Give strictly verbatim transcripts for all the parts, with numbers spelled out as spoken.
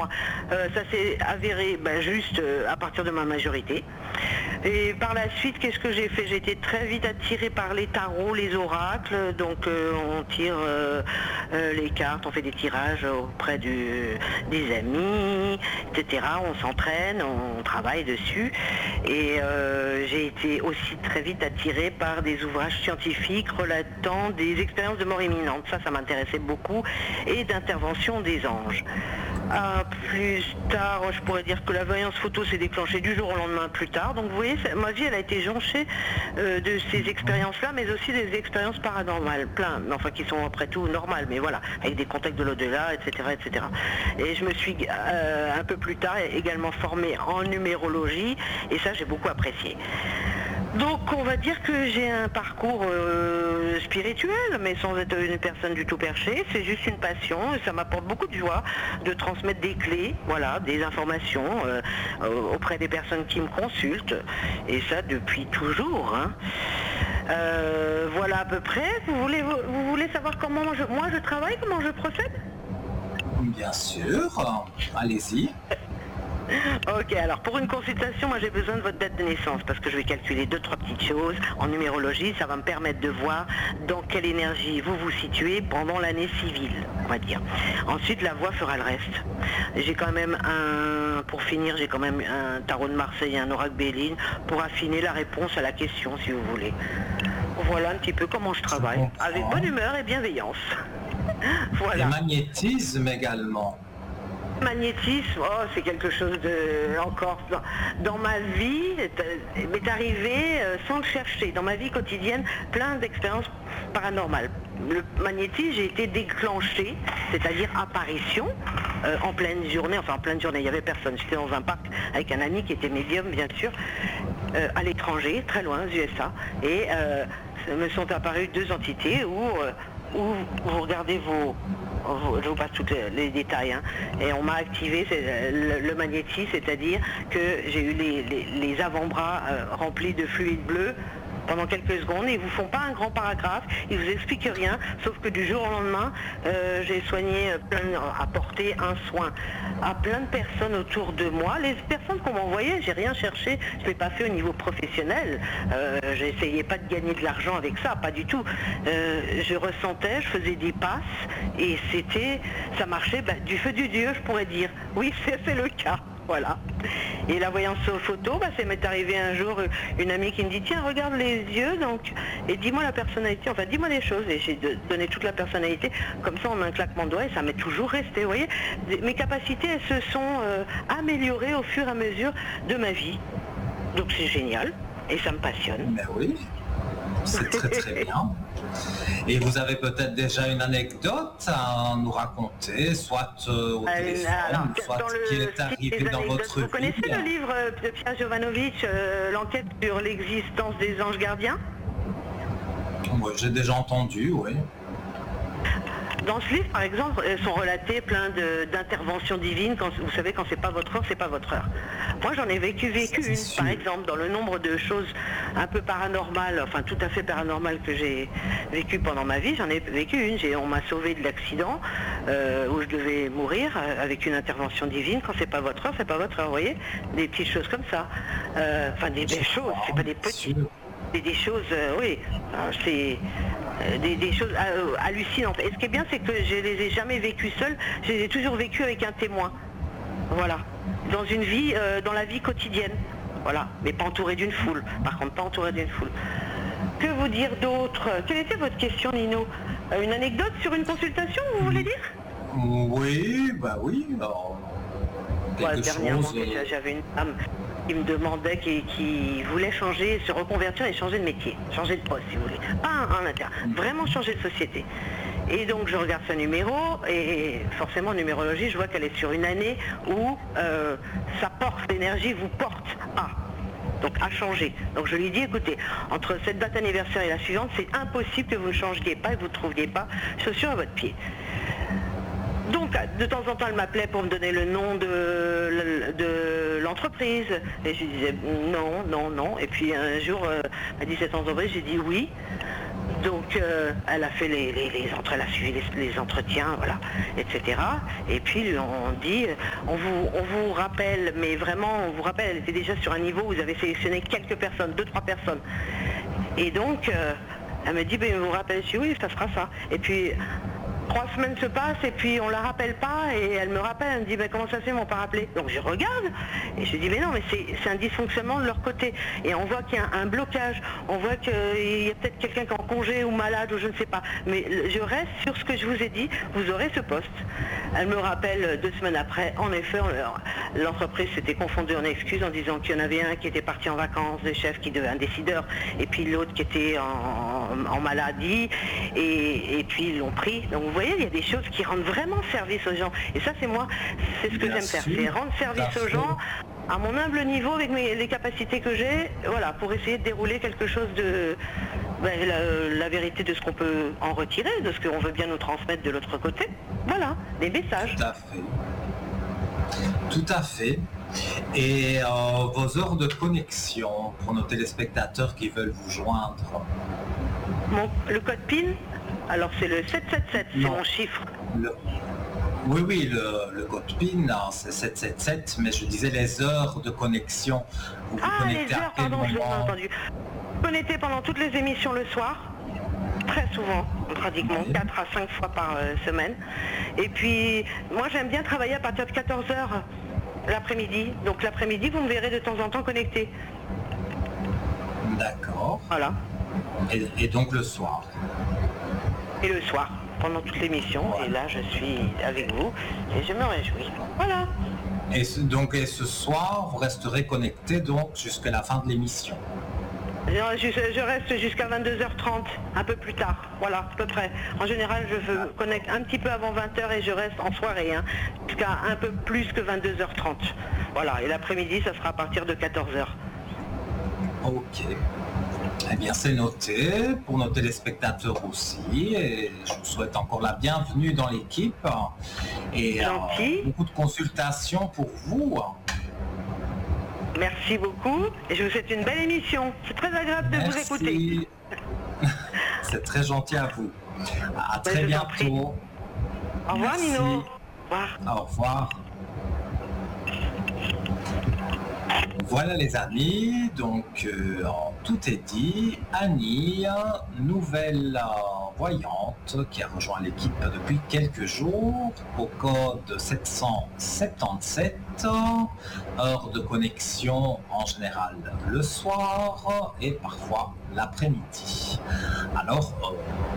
moi. Euh, ça s'est avéré ben, juste euh, à partir de ma majorité. Et par la suite, qu'est-ce que j'ai fait? J'ai été très vite attirée par les tarots, les oracles. Donc euh, on tire euh, euh, les cartes, on fait des tirages auprès du, des amis, et cetera. On s'entraîne, on travaille dessus. Et euh, j'ai été aussi très vite attirée par des ouvrages scientifiques relatant des expériences de mort imminente. Ça, ça m'intéressait beaucoup. Et d'intervention des anges. Ah, plus tard, je pourrais dire que la voyance photo s'est déclenchée du jour au lendemain plus tard. Donc vous voyez, ma vie, elle a été jonchée euh, de ces expériences-là, mais aussi des expériences paranormales, plein, enfin qui sont après tout normales, mais voilà, avec des contacts de l'au-delà, et cetera, et cetera. Et je me suis euh, un peu plus tard également formée en numérologie, et ça, j'ai beaucoup apprécié. Donc on va dire que j'ai un parcours euh, spirituel, mais sans être une personne du tout perchée. C'est juste une passion et ça m'apporte beaucoup de joie de transmettre des clés, voilà, des informations euh, auprès des personnes qui me consultent. Et ça depuis toujours. Hein. Euh, voilà à peu près. Vous voulez, vous, vous voulez savoir comment je, moi je travaille, comment je procède? Bien sûr. Allez-y. Ok, alors pour une consultation, moi j'ai besoin de votre date de naissance parce que je vais calculer deux, trois petites choses en numérologie. Ça va me permettre de voir dans quelle énergie vous vous situez pendant l'année civile, on va dire. Ensuite, la voix fera le reste. J'ai quand même un, pour finir, j'ai quand même un tarot de Marseille et un oracle Béline pour affiner la réponse à la question, si vous voulez. Voilà un petit peu comment je travaille, avec bonne humeur et bienveillance. Voilà. Le magnétisme également. Magnétisme, oh, c'est quelque chose de encore dans, dans ma vie m'est arrivé euh, sans le chercher. Dans ma vie quotidienne, plein d'expériences paranormales. Le magnétisme, j'ai été déclenché, c'est-à-dire apparition euh, en pleine journée. Enfin en pleine journée, il n'y avait personne. J'étais dans un parc avec un ami qui était médium, bien sûr, euh, à l'étranger, très loin, aux U S A, et euh, me sont apparues deux entités où euh, où vous regardez vos, vos, je vous passe tous les, les détails, hein, et on m'a activé le, le magnétisme, c'est-à-dire que j'ai eu les, les, les avant-bras euh, remplis de fluide bleu pendant quelques secondes. Ils vous font pas un grand paragraphe, ils vous expliquent rien, sauf que du jour au lendemain, euh, j'ai soigné plein, apporté un soin à plein de personnes autour de moi. Les personnes qu'on m'envoyait, j'ai rien cherché, je l'ai pas fait au niveau professionnel, euh, j'essayais pas de gagner de l'argent avec ça, pas du tout. Euh, je ressentais, je faisais des passes et c'était, ça marchait bah, du feu du Dieu, je pourrais dire. Oui, c'est le cas. Voilà. Et la voyance photo, bah, ça m'est arrivé un jour, une amie qui me dit tiens regarde les yeux donc et dis-moi la personnalité, enfin dis-moi les choses, et j'ai donné toute la personnalité comme ça en un claquement de doigts et ça m'est toujours resté. Vous voyez, mes capacités elles se sont euh, améliorées au fur et à mesure de ma vie. Donc c'est génial et ça me passionne. Mais oui, c'est très très bien. Et vous avez peut-être déjà une anecdote à nous raconter, soit euh, au téléphone, alors, soit qui est arrivé dans votre vie. Vous connaissez le livre de Pierre Jovanovic, euh, l'enquête sur l'existence des anges gardiens? Oui, j'ai déjà entendu, oui. Dans ce livre, par exemple, sont relatées plein d'interventions divines. Quand, vous savez, quand c'est pas votre heure, c'est pas votre heure. Moi, j'en ai vécu, vécu une, par exemple, dans le nombre de choses un peu paranormales, enfin tout à fait paranormales que j'ai vécues pendant ma vie. J'en ai vécu une. On m'a sauvé de l'accident euh, où je devais mourir avec une intervention divine. Quand c'est pas votre heure, c'est pas votre heure. Vous voyez, des petites choses comme ça. Euh, enfin, des belles choses. C'est pas des petites. Des, des choses, euh, oui, c'est euh, des, des choses euh, hallucinantes. Et ce qui est bien, c'est que je les ai jamais vécues seules, je les ai toujours vécues avec un témoin. Voilà. Dans une vie, euh, dans la vie quotidienne. Voilà. Mais pas entouré d'une foule. Par contre, pas entouré d'une foule. Que vous dire d'autre? Quelle était votre question, Nino? euh, Une anecdote sur une consultation, vous voulez dire? Oui, bah oui. Alors, ouais, dernièrement, chose... j'avais une femme qui me demandait, qui, qui voulait changer, se reconvertir et changer de métier, changer de poste si vous voulez, pas en interne, vraiment changer de société. Et donc je regarde sa numéro et forcément en numérologie je vois qu'elle est sur une année où euh, sa porte, l'énergie vous porte à, donc à changer. Donc je lui dis écoutez, entre cette date anniversaire et la suivante, c'est impossible que vous ne changiez pas et que vous ne trouviez pas chaussures à votre pied. Donc, de temps en temps, elle m'appelait pour me donner le nom de, de l'entreprise. Et je disais non, non, non. Et puis un jour, à dix-sept ans d'entreprise, j'ai dit oui. Donc euh, elle a fait les, les, les entre, elle a suivi les, les entretiens, voilà, et cetera. Et puis on dit, on vous, on vous rappelle, mais vraiment on vous rappelle, elle était déjà sur un niveau où vous avez sélectionné quelques personnes, deux, trois personnes. Et donc euh, elle me dit, ben, vous rappelez, je dis oui, ça sera ça. Et puis trois semaines se passent et puis on la rappelle pas et elle me rappelle, elle me dit ben, comment ça se fait, ils m'ont pas rappelé. Donc je regarde et je dis mais non, mais c'est un dysfonctionnement de leur côté. Et on voit qu'il y a un, un blocage, on voit qu'il y a peut-être quelqu'un qui est en congé ou malade ou je ne sais pas. Mais je reste sur ce que je vous ai dit, vous aurez ce poste. Elle me rappelle deux semaines après, en effet, l'entreprise s'était confondue en excuses en disant qu'il y en avait un qui était parti en vacances, des chefs qui devaient un décideur, et puis l'autre qui était en, en maladie, et, et puis ils l'ont pris. Donc vous voyez, il y a des choses qui rendent vraiment service aux gens. Et ça, c'est moi, c'est ce que j'aime faire, c'est rendre service aux gens à mon humble niveau avec mes, les capacités que j'ai, voilà, pour essayer de dérouler quelque chose de... Ben, la, la vérité de ce qu'on peut en retirer, de ce qu'on veut bien nous transmettre de l'autre côté. Voilà, des messages. Tout à fait. Tout à fait. Et euh, vos heures de connexion pour nos téléspectateurs qui veulent vous joindre? Mon, le code P I N, alors c'est le sept sept sept, c'est mon chiffre. Le... Oui, oui, le, le code P I N, c'est sept sept sept, mais je disais les heures de connexion. Vous vous ah, les heures, pardon, moment... je l'ai entendu. Connecté pendant toutes les émissions le soir, très souvent, pratiquement oui. quatre à cinq fois par euh, semaine. Et puis, moi j'aime bien travailler à partir de quatorze heures l'après-midi. Donc l'après-midi, vous me verrez de temps en temps connecté. D'accord. Voilà. Et, et donc le soir. Et le soir, pendant toute l'émission. Voilà. Et là, je suis avec vous et je me réjouis. Voilà. Et ce, donc, et ce soir, vous resterez connecté donc jusqu'à la fin de l'émission. Je, je reste jusqu'à vingt-deux heures trente, un peu plus tard, voilà, à peu près. En général, je me connecte un petit peu avant vingt heures et je reste en soirée, hein, jusqu'à un peu plus que vingt-deux heures trente. Voilà, et l'après-midi, ça sera à partir de quatorze heures. Ok. Eh bien, c'est noté pour nos téléspectateurs aussi. Et je vous souhaite encore la bienvenue dans l'équipe. Et euh, beaucoup de consultations pour vous. Merci beaucoup et je vous souhaite une belle émission. C'est très agréable de Merci. vous écouter. C'est très gentil à vous. À ben, très bientôt. Au revoir Merci. Nino. Au revoir. Au revoir. Voilà les amis, donc euh, tout est dit. Annie, nouvelle euh, voyante qui a rejoint l'équipe depuis quelques jours au code sept cent soixante-dix-sept, heure de connexion en général le soir et parfois l'après-midi. Alors, euh,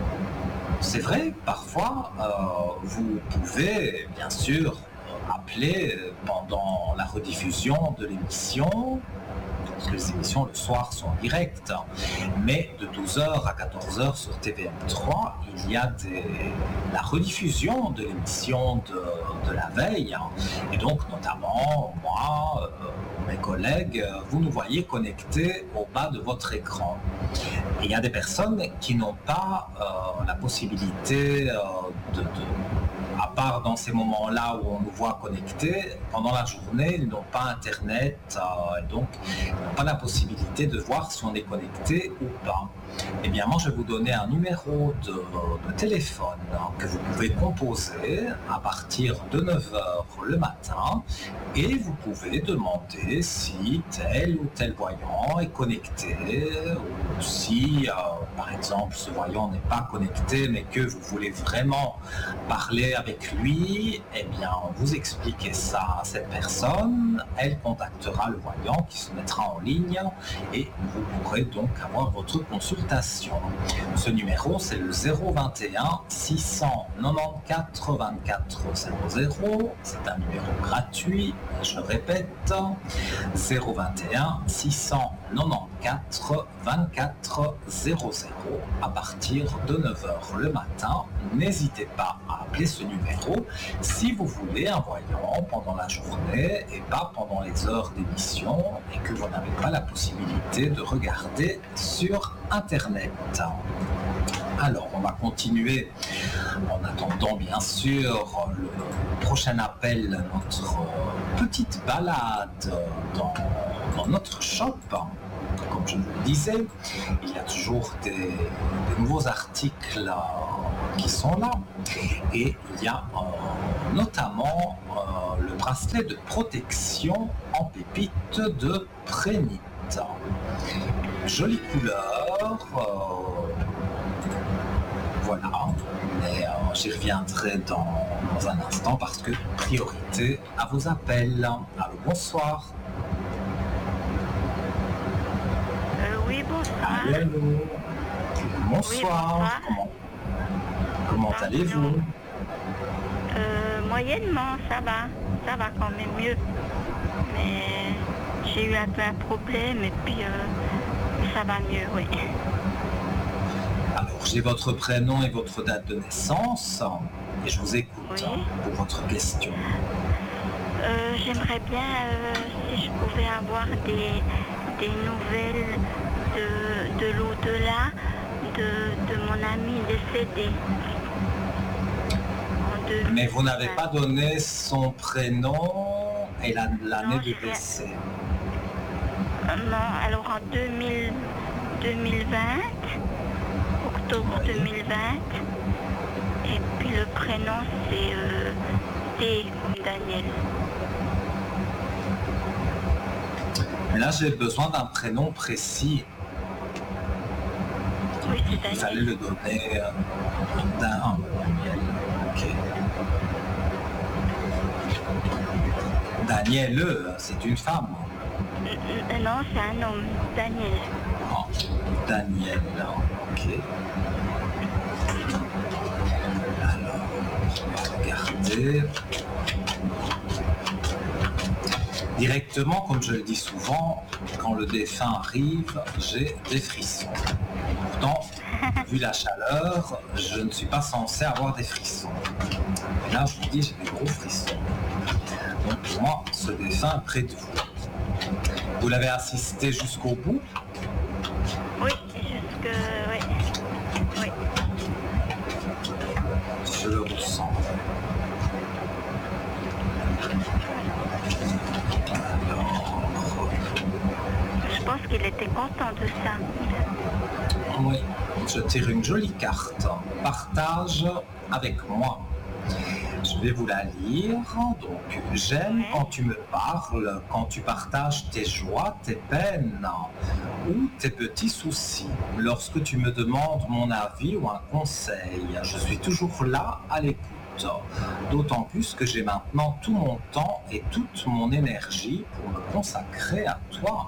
c'est vrai, parfois euh, vous pouvez bien sûr appeler pendant la rediffusion de l'émission, parce que les émissions le soir sont en direct, mais de douze heures à quatorze heures sur T V M trois, il y a des, la rediffusion de l'émission de, de la veille, et donc notamment moi, euh, mes collègues, vous nous voyez connectés au bas de votre écran. Et il y a des personnes qui n'ont pas euh, la possibilité euh, de, de à part dans ces moments-là où on nous voit connectés, pendant la journée, ils n'ont pas Internet, euh, et donc ils n'ont pas la possibilité de voir si on est connecté ou pas. Eh bien, moi, je vais vous donner un numéro de, de téléphone hein, que vous pouvez composer à partir de neuf heures le matin, et vous pouvez demander si tel ou tel voyant est connecté, ou si, euh, par exemple, ce voyant n'est pas connecté, mais que vous voulez vraiment parler avec lui, eh bien, vous expliquez ça à cette personne, elle contactera le voyant qui se mettra en ligne, et vous pourrez donc avoir votre consultation. Ce numéro, c'est le zéro vingt et un six cent quatre-vingt-quatorze vingt-quatre zéro zéro. C'est un numéro gratuit, je répète, zéro vingt et un six cent quatre-vingt-quatorze vingt-quatre zéro zéro à partir de neuf heures le matin. N'hésitez pas à appeler ce numéro si vous voulez un voyant pendant la journée et pas pendant les heures d'émission et que vous n'avez pas la possibilité de regarder sur Internet. Alors, on va continuer en attendant bien sûr le prochain appel, notre petite balade dans, dans notre shop. comme je vous le disais, il y a toujours des, des nouveaux articles euh, qui sont là. Et il y a euh, notamment euh, le bracelet de protection en pépite de prénite. Jolie couleur. Euh, voilà. Mais euh, j'y reviendrai dans, dans un instant parce que priorité à vos appels. Allô, bonsoir. Euh, oui, bonsoir. Allô, allô. Bonsoir. Oui, bonsoir. Comment, comment Ça allez-vous? va? euh, Moyennement, ça va. Ça va quand même mieux. Mais j'ai eu un peu un problème et puis euh, ça va mieux, oui. Alors, j'ai votre prénom et votre date de naissance et je vous écoute Oui. hein, pour votre question. Euh, J'aimerais bien, euh, si je pouvais avoir des, des nouvelles de, de l'au-delà de, de mon ami décédé. En deux mille vingt. Mais vous n'avez pas donné son prénom et la- l'année Non, de je viens- décès. Euh, Non, alors en deux mille, deux mille vingt, octobre Oui. deux mille vingt, et puis le prénom c'est euh, T comme Daniel. Mais là, j'ai besoin d'un prénom précis. Oui, c'est Il fallait Daniel. le donner euh, d'un. Ok. Danielle, c'est une femme. Euh, euh, Non, c'est un homme, Daniel. Oh, Daniel, ok. Alors, on va regarder. Directement, comme je le dis souvent, quand le défunt arrive, j'ai des frissons. Pourtant, vu la chaleur, je ne suis pas censé avoir des frissons. Et là, je vous dis, j'ai des gros frissons. Donc pour moi, ce défunt est près de vous. Vous l'avez assisté jusqu'au bout? Oui, jusque... Oui. Oui. Je le ressens. Alors, Je pense qu'il était content de ça. oui, je tire une jolie carte. Partage avec moi. Je vais vous la lire. Donc, j'aime Ouais. quand tu me parles, quand tu partages tes joies, tes peines ou tes petits soucis. Lorsque tu me demandes mon avis ou un conseil, je suis toujours là à l'écoute. D'autant plus que j'ai maintenant tout mon temps et toute mon énergie pour me consacrer à toi.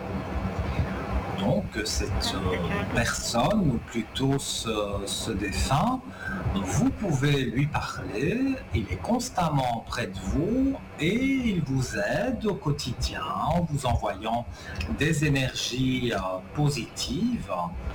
Donc cette euh, personne, ou plutôt ce, ce défunt, vous pouvez lui parler, il est constamment près de vous et il vous aide au quotidien en vous envoyant des énergies euh, positives.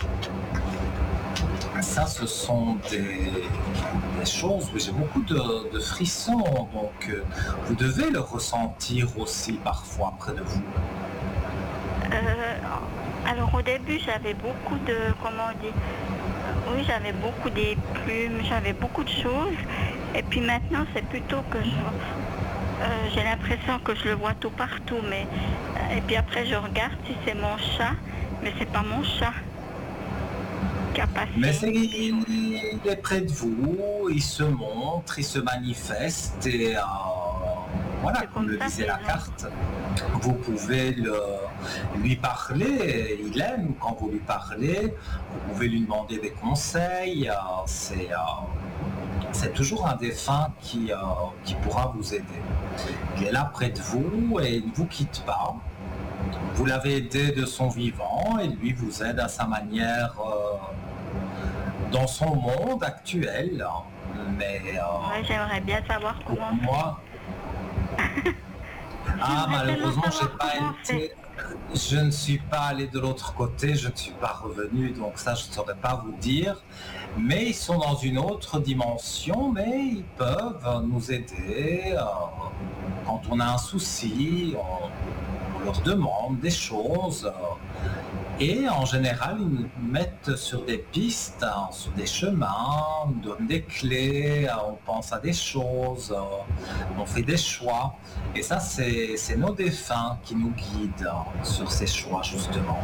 Ça, ce sont des, des choses où j'ai beaucoup de, de frissons, donc euh, vous devez le ressentir aussi parfois près de vous. Euh, alors au début j'avais beaucoup de, comment on dit, oui j'avais beaucoup des plumes, j'avais beaucoup de choses, et puis maintenant c'est plutôt que je, euh, j'ai l'impression que je le vois tout partout, mais et puis après je regarde si c'est mon chat, mais c'est pas mon chat qui a passé. Mais c'est, il est près de vous, il se montre, il se manifeste et euh, voilà, C'est comme comme le ça, disait c'est la long. carte, vous pouvez le, lui parler, il aime quand vous lui parlez, vous pouvez lui demander des conseils, euh, c'est, euh, c'est toujours un défunt qui, euh, qui pourra vous aider. Il est là près de vous et il ne vous quitte pas. Vous l'avez aidé de son vivant et lui vous aide à sa manière euh, dans son monde actuel. Mais euh, Ouais, j'aimerais bien savoir pour comment. moi, ah J'aimerais malheureusement tellement j'ai savoir pas comment été, je ne suis pas allé de l'autre côté, je ne suis pas revenu, donc ça je ne saurais pas vous dire. Mais ils sont dans une autre dimension, mais ils peuvent nous aider euh, quand on a un souci. On, on leur demande des choses, euh, Et en général, ils nous mettent sur des pistes, hein, sur des chemins, nous donnent des clés, on pense à des choses, on fait des choix. Et ça, c'est, c'est nos défunts qui nous guident hein, sur ces choix, justement.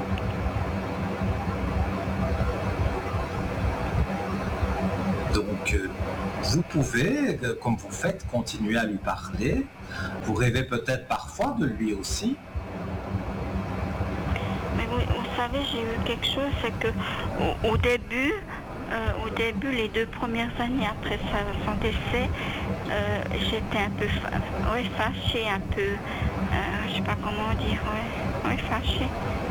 Donc, euh, vous pouvez, euh, comme vous faites, continuer à lui parler. Vous rêvez peut-être parfois de lui aussi. Mais vous, vous savez, j'ai eu quelque chose, c'est que au, au début, euh, au début, les deux premières années après sa- son décès, euh, j'étais un peu fa- ouais, fâchée, un peu, euh, je sais pas comment dire, ouais, ouais, fâchée.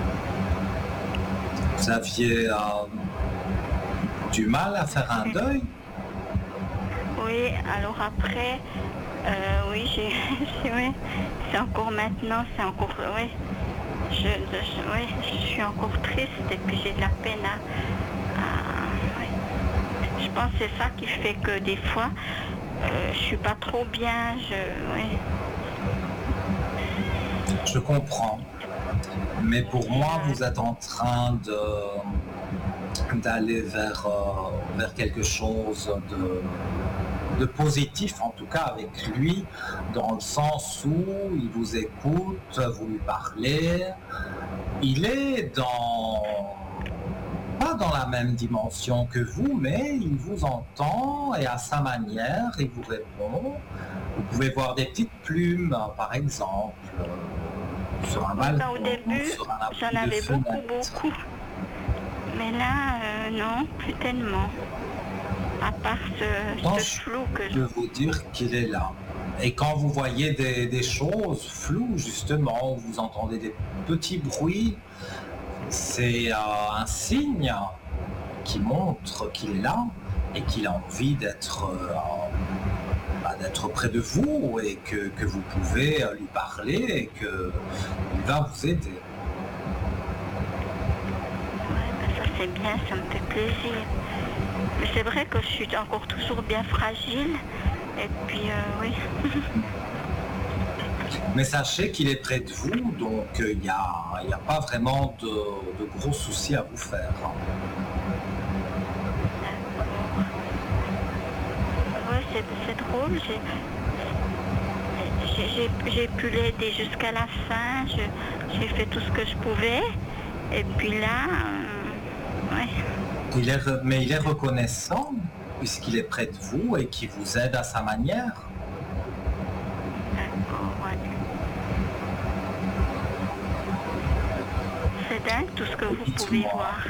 Vous aviez euh, du mal à faire un deuil. Oui, alors après, euh, oui, j'ai, j'ai- ouais, c'est encore maintenant, c'est encore, ouais, je, je, ouais, je suis encore triste et puis j'ai de la peine à, à- ouais. Je pense que c'est ça qui fait que des fois, euh, je suis pas trop bien, je, ouais. Je comprends. Mais pour moi, vous êtes en train de d'aller vers, euh, vers quelque chose de, de positif, en tout cas avec lui, dans le sens où il vous écoute, vous lui parlez. Il est dans, pas dans la même dimension que vous, mais il vous entend et à sa manière, il vous répond. Vous pouvez voir des petites plumes, par exemple, sur un balcon, Au début, sur un appui j'en de avais beaucoup, fenêtre. beaucoup. Mais là, euh, non, plus tellement. À part ce, Non, ce je flou que je... peux vous dire qu'il est là. Et quand vous voyez des, des choses floues, justement, où vous entendez des petits bruits, c'est euh, un signe qui montre qu'il est là et qu'il a envie d'être euh, bah, d'être près de vous et que, que vous pouvez euh, lui parler et qu'il va vous aider. Ouais, ben ça c'est bien, ça me fait plaisir. Mais c'est vrai que je suis encore toujours bien fragile. Et puis, euh, oui. Mais sachez qu'il est près de vous, donc il n'y a, y a pas vraiment de, de gros soucis à vous faire. Ouais, c'est, c'est drôle. J'ai, j'ai, j'ai, j'ai pu l'aider jusqu'à la fin. Je, j'ai fait tout ce que je pouvais. Et puis là, euh, ouais. Il est, re- mais il est reconnaissant puisqu'il est près de vous et qu'il vous aide à sa manière. D'accord, ouais. C'est dingue tout ce que vous pouvez Dites-moi. voir.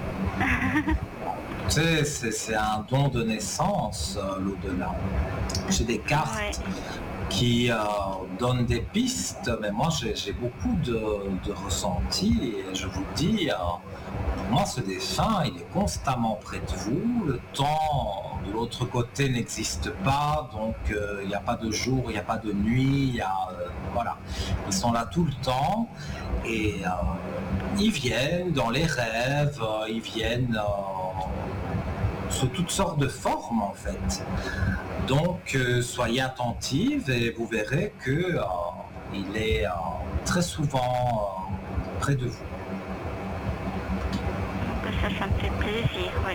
Tu sais, c'est, c'est un don de naissance, euh, l'au-delà. J'ai des cartes Ouais. qui euh, donnent des pistes, mais moi j'ai, j'ai beaucoup de, de ressentis et je vous dis, euh, pour moi ce défunt, il est constamment près de vous. Le temps de l'autre côté n'existe pas, donc euh, il n'y a pas de jour, il n'y a pas de nuit, il y a, euh, voilà. Ils sont là tout le temps et euh, ils viennent dans les rêves, euh, ils viennent euh, sous toutes sortes de formes en fait. Donc euh, soyez attentive et vous verrez que euh, il est euh, très souvent euh, près de vous. Donc ça, ça me fait plaisir, oui.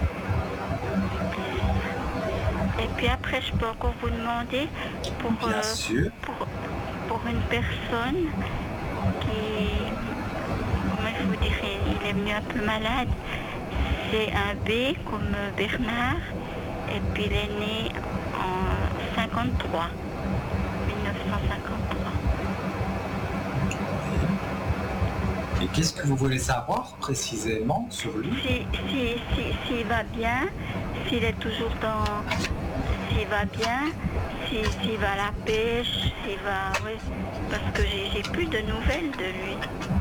Et puis après, je peux encore vous demander pour, Bien euh, sûr. pour, pour une personne qui, comment il faut dire, il est venu un peu malade. C'est un B comme Bernard, et puis il est né en cinquante-trois, mille neuf cent cinquante-trois. Et qu'est-ce que vous voulez savoir précisément sur lui? Si, si, si, s'il va bien, s'il est toujours dans... S'il va bien, si, s'il va à la pêche, s'il va... Oui, parce que j'ai, j'ai plus de nouvelles de lui.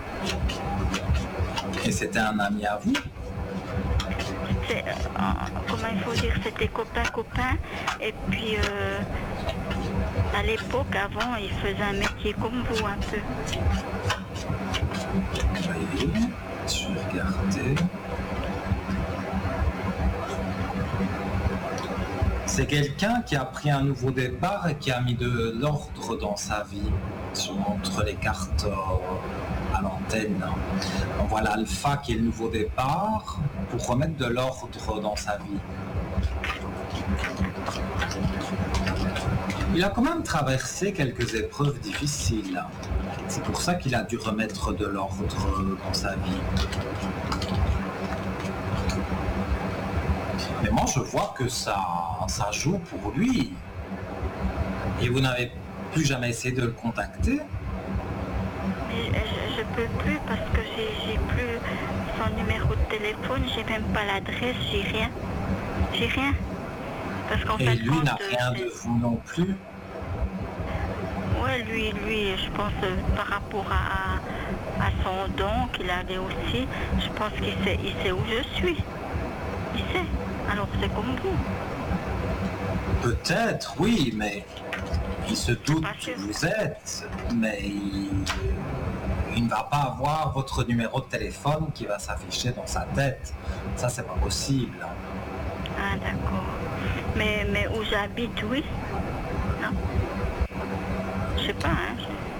Et c'était un ami à vous? C'est, euh, comment il faut dire, c'était copain-copain. Et puis, euh, à l'époque, avant, il faisait un métier comme vous, un peu. Oui, je vais regarder. C'est quelqu'un qui a pris un nouveau départ et qui a mis de l'ordre dans sa vie. Je montre les cartes à l'antenne. On voit l'alpha qui est le nouveau départ pour remettre de l'ordre dans sa vie. Il a quand même traversé quelques épreuves difficiles. C'est pour ça qu'il a dû remettre de l'ordre dans sa vie. Mais moi, je vois que ça, ça joue pour lui. Et vous n'avez plus jamais essayé de le contacter? Mais je, je peux plus parce que j'ai j'ai plus son numéro de téléphone, j'ai même pas l'adresse, j'ai rien. J'ai rien. Parce qu'en Et fait, lui n'a rien de vous non plus? Ouais, lui, lui, je pense euh, par rapport à, à son don qu'il avait aussi, je pense qu'il sait, il sait où je suis. Il sait. Alors c'est comme vous. Peut-être, oui, mais il se doute Pas qui sûr. vous êtes, mais il, il ne va pas avoir votre numéro de téléphone qui va s'afficher dans sa tête. Ça, c'est pas possible. Ah d'accord. Mais, mais où j'habite, oui. Non. Je sais pas, hein.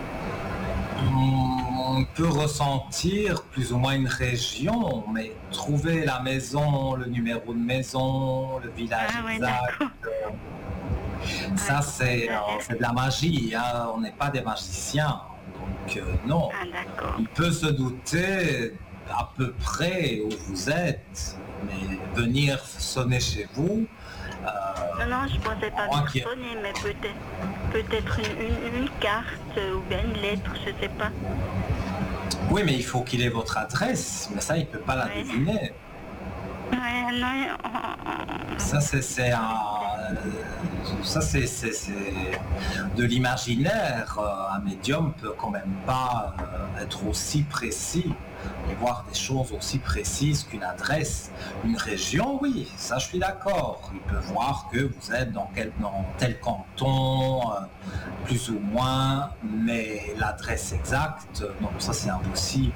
On peut ressentir plus ou moins une région, mais trouver la maison, le numéro de maison, le village Ah ouais, exact, d'accord. euh, ça c'est euh, c'est de la magie, hein. On n'est pas des magiciens, donc euh, non. Ah d'accord. Il peut se douter à peu près où vous êtes, mais venir sonner chez vous, euh, Non, non, je pensais pas Moi venir qui- sonner, mais peut-être peut-être une, une, une carte euh, ou bien une lettre, je sais pas. oui, mais il faut qu'il ait votre adresse, mais ça il peut pas la Ouais. deviner. Ouais, non, on- on- Ça, c'est c'est un... Ça, c'est c'est- c'est de l'imaginaire. Un médium peut quand même pas euh, être aussi précis et voir des choses aussi précises qu'une adresse. Une région, oui, ça je suis d'accord. Il peut voir que vous êtes dans, quel, dans tel canton, euh, plus ou moins, mais l'adresse exacte, non, ça c'est impossible.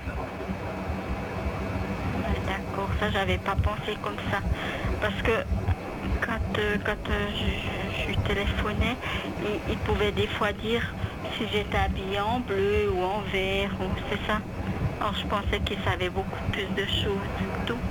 Ouais, d'accord, ça j'avais pas pensé comme ça. Parce que quand, euh, quand euh, je, je, je lui téléphonais, il, il pouvait des fois dire si j'étais habillée en bleu ou en vert, ou c'est ça. Alors je pensais qu'il savait beaucoup plus de choses du tout.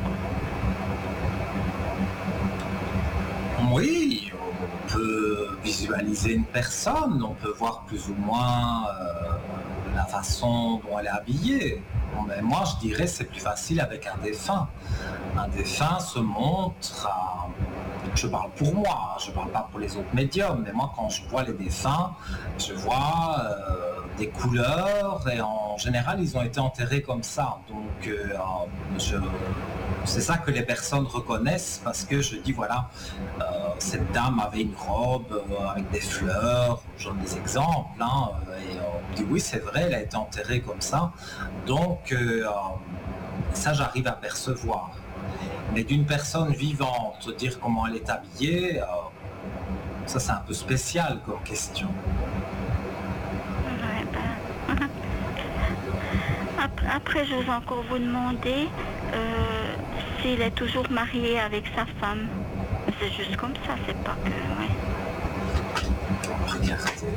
Oui, on peut visualiser une personne, on peut voir plus ou moins euh, la façon dont elle est habillée. Bon, mais moi, je dirais que c'est plus facile avec un défunt. Un défunt se montre à... Je parle pour moi, je parle pas pour les autres médiums, mais moi, quand je vois les défunts, je vois euh, des couleurs et en général, ils ont été enterrés comme ça. Donc, euh, je... c'est ça que les personnes reconnaissent parce que je dis, voilà, euh, cette dame avait une robe euh, avec des fleurs, je donne des exemples, hein, et on dit, oui, c'est vrai, elle a été enterrée comme ça. Donc, euh, ça, j'arrive à percevoir. Mais d'une personne vivante, dire comment elle est habillée, euh, ça c'est un peu spécial comme question. Ouais, ben... après, après, je vais encore vous demander euh, s'il est toujours marié avec sa femme. C'est juste comme ça, c'est pas que... Ouais. Regardez.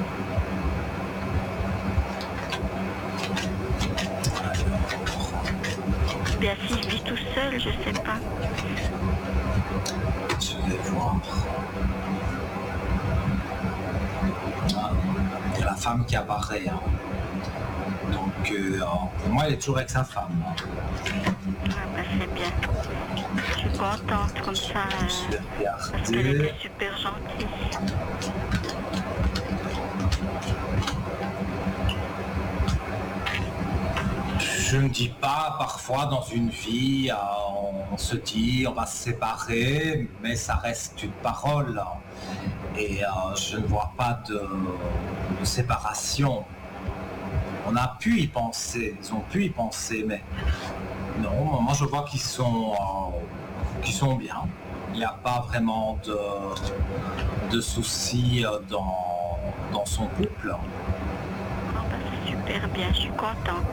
Bien s'il vit tout seul, je sais pas. Je vais voir. Ah, il y a la femme qui apparaît. Hein. Donc, euh, pour moi, elle est toujours avec sa femme. Hein. Ah ben c'est bien. Je suis contente comme ça. Je euh, vais parce qu'elle regarder. était super gentille. Je ne dis pas, parfois dans une vie, euh, on se dit on va se séparer, mais ça reste une parole. Et euh, je ne vois pas de, de séparation. On a pu y penser, ils ont pu y penser, mais non, moi je vois qu'ils sont, euh, qu'ils sont bien. Il n'y a pas vraiment de, de soucis euh, dans, dans son couple. Ah ben c'est super bien, je suis contente.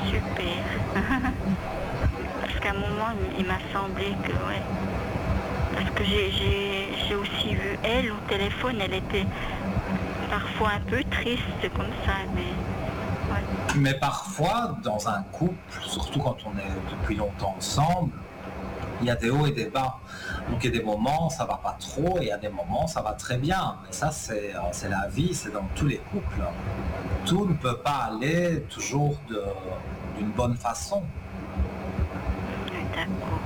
Super. Parce qu'à un moment, il m'a semblé que, ouais, Parce que j'ai j'ai- j'ai aussi vu elle au téléphone, elle était parfois un peu triste comme ça, mais ouais. Mais parfois, dans un couple, surtout quand on est depuis longtemps ensemble, il y a des hauts et des bas. Donc il y a des moments, ça va pas trop, et il y a des moments, ça va très bien. Mais ça, c'est euh, c'est la vie, c'est dans tous les couples. Tout ne peut pas aller toujours de- d'une bonne façon. D'accord.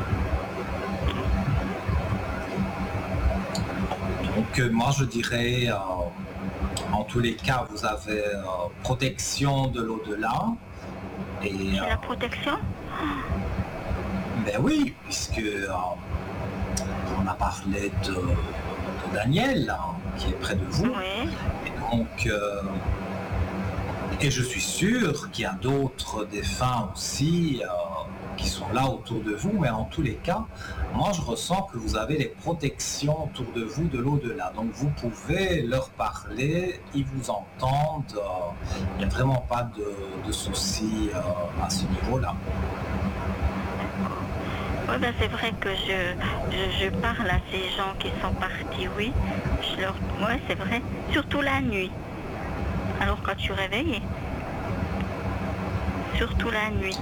Donc euh, moi, je dirais, euh, en tous les cas, vous avez euh, protection de l'au-delà. Et C'est euh, la protection? ben oui, puisque euh, on a parlé de, de Daniel, hein, qui est près de vous. Oui. Et donc, euh, et je suis sûr qu'il y a d'autres défunts aussi euh, qui sont là autour de vous, mais en tous les cas, moi je ressens que vous avez les protections autour de vous de l'au-delà. Donc vous pouvez leur parler, ils vous entendent, euh, il n'y a vraiment pas de, de soucis euh, à ce niveau-là. Oui, ben c'est vrai que je, je, je parle à ces gens qui sont partis, oui. Je leur... Oui, c'est vrai. Surtout la nuit. Alors quand tu réveilles, surtout la nuit.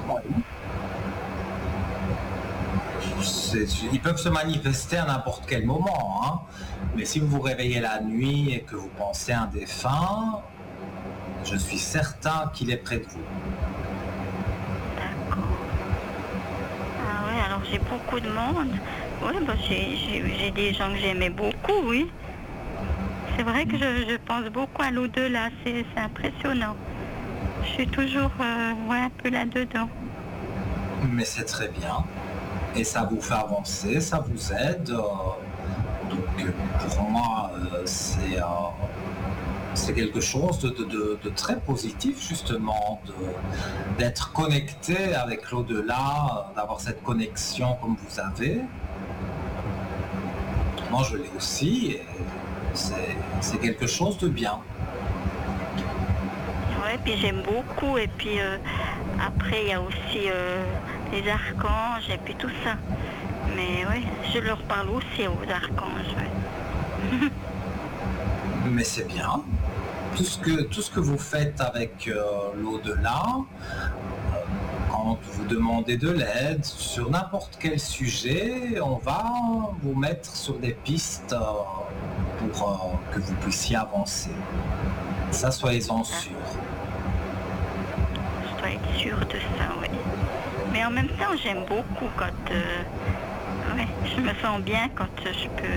C'est- ils peuvent se manifester à n'importe quel moment, hein. Mais si vous vous réveillez la nuit et que vous pensez à un défunt, je suis certain qu'il est près de vous. D'accord. Ah ouais, alors j'ai beaucoup de monde. Oui, ben j'ai j'ai- j'ai des gens que j'aimais beaucoup, oui. C'est vrai que je, je pense beaucoup à l'au-delà, c'est c'est impressionnant. Je suis toujours euh, ouais, un peu là-dedans. Mais c'est très bien. Et ça vous fait avancer, ça vous aide. euh, Donc euh, pour moi, euh, c'est euh, c'est quelque chose de, de- de- de très positif justement, de- d'être connecté avec l'au-delà, euh, d'avoir cette connexion comme vous avez. Moi je l'ai aussi, et c'est c'est quelque chose de bien. Ouais, puis j'aime beaucoup. Et puis euh, après, il y a aussi euh, les archanges et puis tout ça. Mais oui, je leur parle aussi aux archanges. Ouais. Mais c'est bien. Tout ce que, tout ce que vous faites avec euh, l'au-delà, euh, quand vous demandez de l'aide sur n'importe quel sujet, on va vous mettre sur des pistes euh, pour euh, que vous puissiez avancer. Ça, soyez-en sûrs. Je dois être sûre de ça, oui. Mais en même temps, j'aime beaucoup quand... euh, ouais, je me sens bien quand euh, je peux...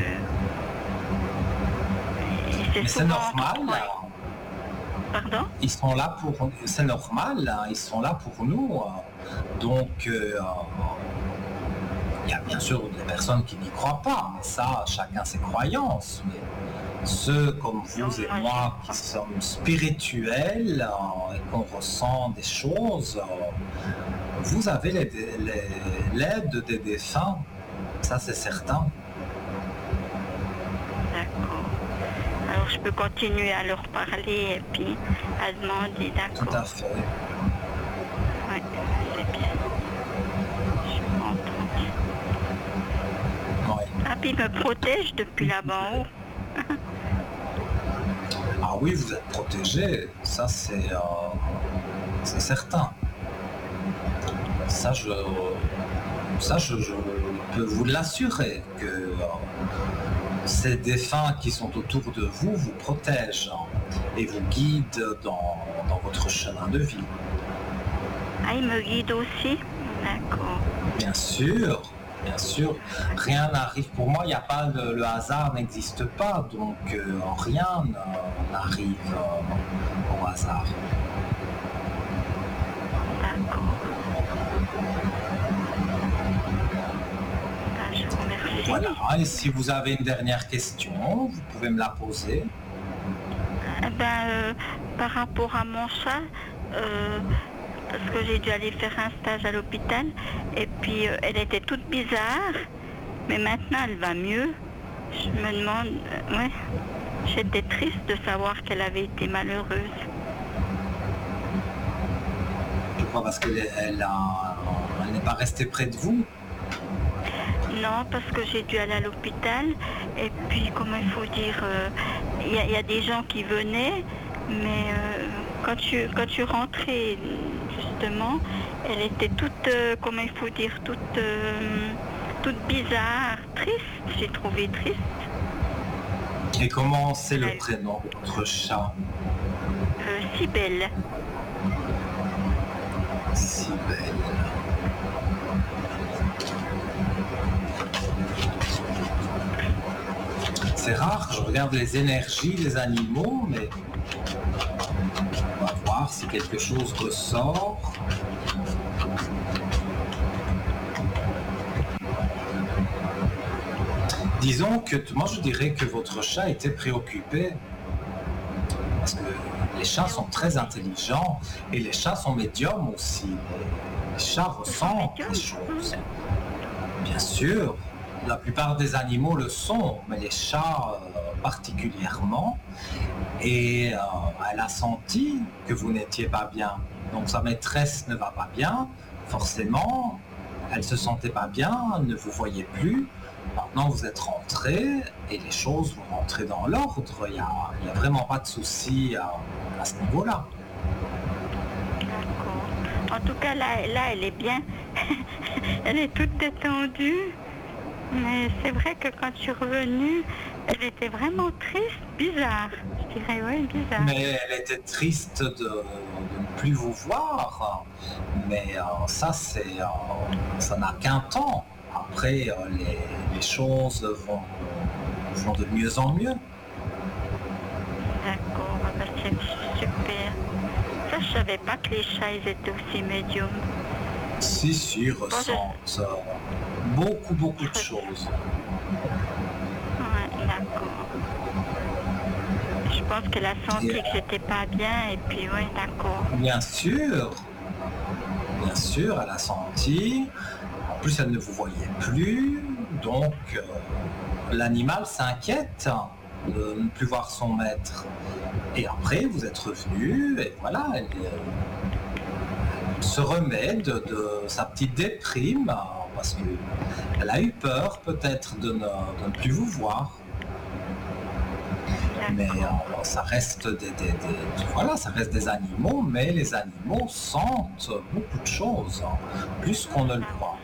Et Mais c'est souvent- normal. Ouais. hein. Pardon? Ils sont là pour, c'est normal, hein, ils sont là pour nous. euh, Donc, euh, il y a bien sûr des personnes qui n'y croient pas, mais ça, chacun ses croyances. Mais ceux comme vous et moi qui sommes spirituels euh, et qu'on ressent des choses, euh, vous avez les- les- l'aide des défunts, ça c'est certain. D'accord. Alors je peux continuer à leur parler et puis à demander, Tout d'accord. à fait. Oui, c'est bien. Je suis contente. Ouais. Ah, puis ils me protègent depuis là-bas en haut. Ah oui, vous êtes protégé, ça c'est euh, c'est certain. Ça je, ça je, je peux vous l'assurer que euh, ces défunts qui sont autour de vous vous protègent hein, et vous guident dans, dans votre chemin de vie. Ah, ils me guident aussi? D'accord. Bien sûr, bien sûr, rien n'arrive. Pour moi, il n'y a pas le, le hasard n'existe pas, donc euh, rien euh, n'arrive euh, au hasard. D'accord. Ah, je vous remercie. Voilà, et si vous avez une dernière question, vous pouvez me la poser. Eh ben, euh, par rapport à mon chat, euh, parce que j'ai dû aller faire un stage à l'hôpital, et puis euh, elle était toute bizarre, mais maintenant elle va mieux. Je me demande, euh, ouais, j'étais triste de savoir qu'elle avait été malheureuse. Je crois parce qu'elle elle a- elle n'est pas restée près de vous. Non, parce que j'ai dû aller à l'hôpital. Et puis, comment il faut dire, euh, il y, a- il y a des gens qui venaient, mais euh, quand tu quand tu rentrais, justement, elle était toute, euh, comment il faut dire, toute, euh, toute bizarre, triste. J'ai trouvé triste. Et comment c'est le Ouais. prénom de votre chat? Euh, si belle. Si belle. C'est rare, je regarde les énergies des animaux, mais on va voir si quelque chose ressort. Disons que moi je dirais que votre chat était préoccupé parce que les chats sont très intelligents et les chats sont médiums aussi. Les chats ressentent les choses. Bien sûr, la plupart des animaux le sont, mais les chats euh, particulièrement. Et euh, elle a senti que vous n'étiez pas bien. Donc sa maîtresse ne va pas bien, forcément. Elle se sentait pas bien, elle ne vous voyait plus. Maintenant vous êtes rentré et les choses vont rentrer dans l'ordre. Il n'y a, il y a vraiment pas de souci à, à ce niveau-là. D'accord. En tout cas, là, là, elle est bien. Elle est toute détendue. Mais c'est vrai que quand je suis revenue, elle était vraiment triste, bizarre. Je dirais, oui, bizarre. Mais elle était triste de, de ne plus vous voir. Mais euh, ça, c'est, euh, ça n'a qu'un temps. Après, euh, les, les choses vont, vont de mieux en mieux. D'accord, ah bah, c'est super. Ça, je savais pas que les chats, ils étaient aussi médiums. Si, si, ils ressentent euh, beaucoup, beaucoup de choses. Ouais, d'accord. Je pense qu'elle a senti Et, que j'étais pas bien et puis oui, d'accord. Bien sûr, bien sûr, elle a senti. En plus, elle ne vous voyait plus. Donc, euh, l'animal s'inquiète de ne plus voir son maître. Et après, vous êtes revenu et voilà, elle, elle se remet de, de sa petite déprime parce qu'elle a eu peur peut-être de ne, de ne plus vous voir. Mais euh, ça reste des, des, des- voilà, ça reste des animaux, mais les animaux sentent beaucoup de choses, hein, plus qu'on ne le croit.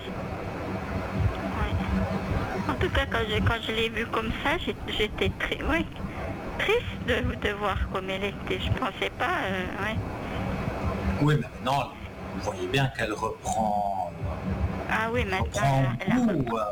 Ouais. En tout cas, quand je, quand je l'ai vue comme ça, j'ai- j'étais très, ouais, triste de, de voir comme elle était. Je pensais pas, euh, ouais. Oui, mais maintenant, vous voyez bien qu'elle reprend, Ah oui, euh, maintenant, reprend elle a, elle a goût. euh,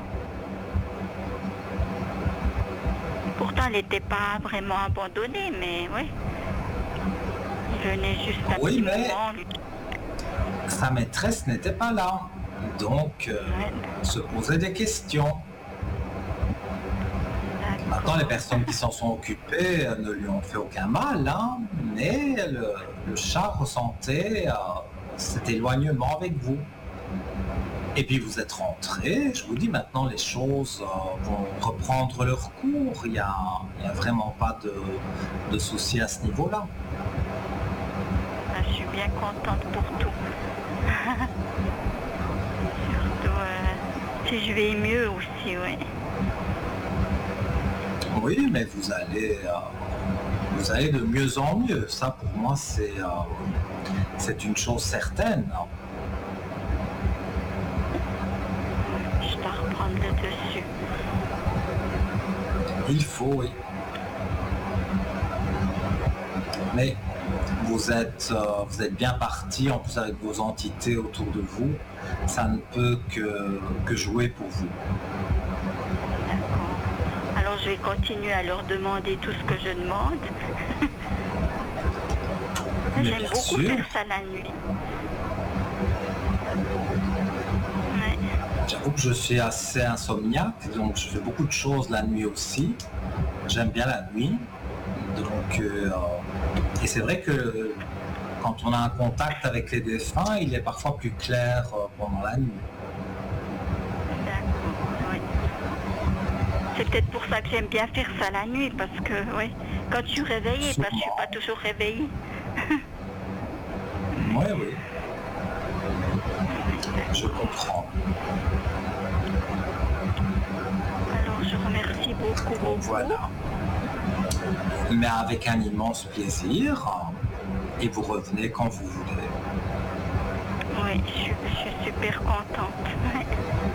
Pourtant, elle n'était pas vraiment abandonnée, mais oui. Il venait juste à Oui, petit mais- moment. lui- sa maîtresse n'était pas là. Donc, euh, Ouais. se poser des questions. Maintenant, les personnes qui s'en sont occupées euh, ne lui ont fait aucun mal, hein, mais le, le chat ressentait euh, cet éloignement avec vous. Et puis vous êtes rentré, je vous dis maintenant les choses euh, vont reprendre leur cours, il n'y a, il y a vraiment pas de, de souci à ce niveau-là. Ah, je suis bien contente pour tout. Surtout euh, si je vais mieux aussi, oui. Oui, mais vous allez, euh, vous allez de mieux en mieux. Ça, pour moi, c'est euh, c'est une chose certaine. Je dois reprendre le dessus. Il faut, oui. Mais vous êtes, euh, vous êtes bien parti, en plus avec vos entités autour de vous. Ça ne peut que, que jouer pour vous. D'accord. Alors je vais continuer à leur demander tout ce que je demande. Mais J'aime bien beaucoup sûr. faire ça la nuit. Ouais. J'avoue que je suis assez insomniaque, donc je fais beaucoup de choses la nuit aussi. J'aime bien la nuit. Donc, euh, et c'est vrai que quand on a un contact avec les défunts, il est parfois plus clair euh, pendant la nuit. D'accord, oui. C'est peut-être pour ça que j'aime bien faire ça la nuit, parce que, oui, quand je suis réveillée, parce que je suis pas toujours réveillée. Oui, oui. Je comprends. beaucoup, beaucoup. Voilà. Mais avec un immense plaisir. Et vous revenez quand vous voulez. Oui, je, suis- je suis super contente. Ouais.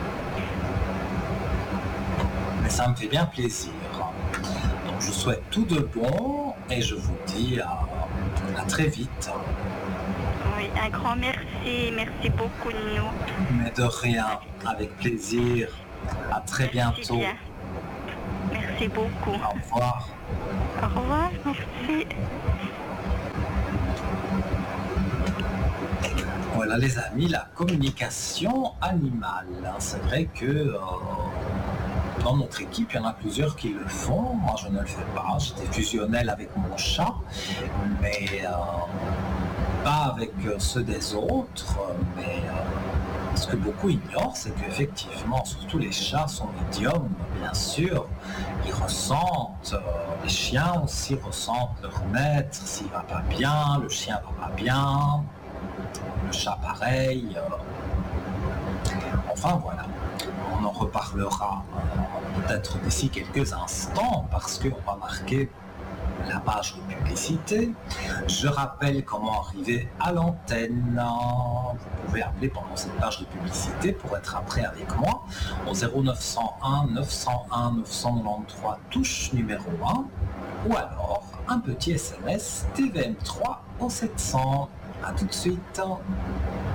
Mais ça me fait bien plaisir. Donc je vous souhaite tout de bon et je vous dis à, à très vite. Oui, un grand merci. Merci beaucoup de nous. Mais de rien, avec plaisir. À très Merci bientôt. bien. Merci beaucoup. Au revoir. Au revoir, merci. Voilà les amis, la communication animale. C'est vrai que euh, dans notre équipe, il y en a plusieurs qui le font. Moi, je ne le fais pas. J'étais fusionnel avec mon chat, mais euh, pas avec euh, ceux des autres. Mais euh, ce que beaucoup ignorent, c'est qu'effectivement, surtout les chats sont médiums, bien sûr. Ils ressentent, euh, les chiens aussi ressentent leur maître, s'il va pas bien, le chien va pas bien. Le chat pareil. euh. Enfin voilà, on en reparlera euh, peut-être d'ici quelques instants parce qu'on va marquer la page de publicité. Je rappelle comment arriver à l'antenne. Vous pouvez appeler pendant cette page de publicité pour être après avec moi au zéro neuf cent un neuf cent un neuf cent quatre-vingt-treize touche numéro un ou alors un petit S M S T V M trois au sept cents. A tout de suite.